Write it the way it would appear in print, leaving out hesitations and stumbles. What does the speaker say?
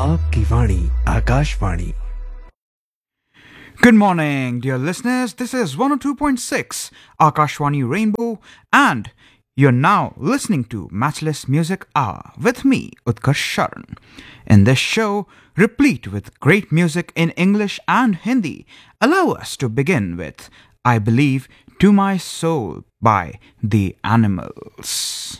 आपकी वाणी Akashvani. Good morning, dear listeners. This is 102.6 Akashwani Rainbow, and you're now listening to Matchless Music Hour with me, Utkarsh Sharan. In this show, replete with great music in English and Hindi, allow us to begin with I Believe to My Soul by The Animals.